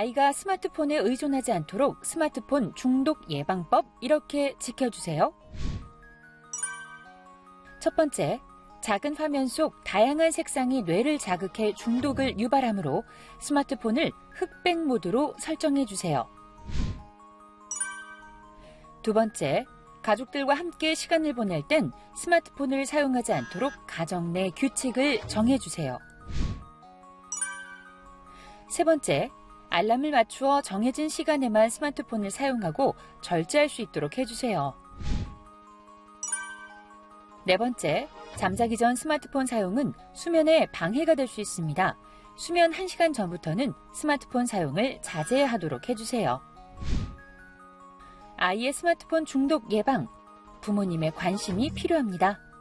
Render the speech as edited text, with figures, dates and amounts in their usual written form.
아이가 스마트폰에 의존하지 않도록 스마트폰 중독 예방법 이렇게 지켜주세요. 첫 번째, 작은 화면 속 다양한 색상이 뇌를 자극해 중독을 유발하므로 스마트폰을 흑백 모드로 설정해 주세요. 두 번째, 가족들과 함께 시간을 보낼 땐 스마트폰을 사용하지 않도록 가정 내 규칙을 정해주세요. 세 번째, 알람을 맞추어 정해진 시간에만 스마트폰을 사용하고 절제할 수 있도록 해주세요. 네 번째, 잠자기 전 스마트폰 사용은 수면에 방해가 될 수 있습니다. 수면 1시간 전부터는 스마트폰 사용을 자제하도록 해주세요. 아이의 스마트폰 중독 예방, 부모님의 관심이 필요합니다.